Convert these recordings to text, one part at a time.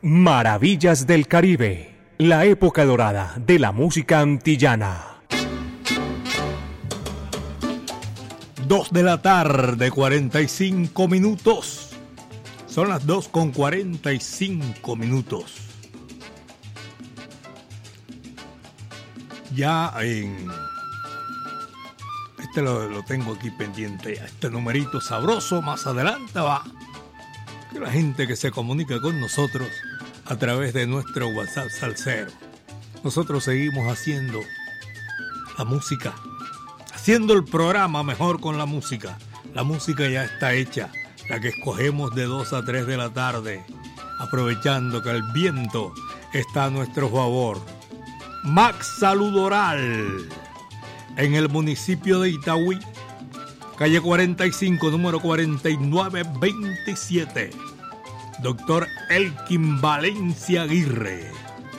Maravillas del Caribe, la época dorada de la música antillana. 2 de la tarde, 45 minutos. Son las 2:45 minutos. Ya en... Este lo tengo aquí pendiente. Este numerito sabroso más adelante va. Que la gente que se comunica con nosotros a través de nuestro WhatsApp salsero. Nosotros seguimos haciendo la música. Haciendo el programa mejor con la música. La música ya está hecha. La que escogemos de 2 a 3 de la tarde. Aprovechando que el viento está a nuestro favor. Max Salud Oral. En el municipio de Itagüí. Calle 45, número 4927. Doctor Elkin Valencia Aguirre.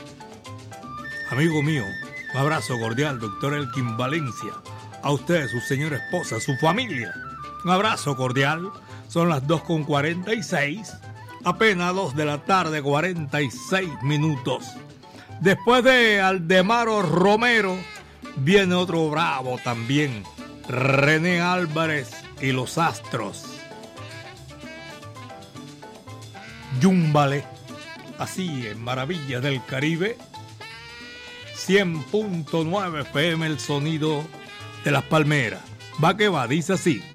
Amigo mío, un abrazo cordial, doctor Elkin Valencia. A usted, su señora esposa, su familia. Un abrazo cordial. Son las 2:46. Apenas 2 de la tarde, 46 minutos. Después de Aldemaro Romero, viene otro bravo también. René Álvarez y los Astros. Yúmbale. Así en Maravillas del Caribe. 100.9 FM, el sonido de las palmeras. Va que va, dice así.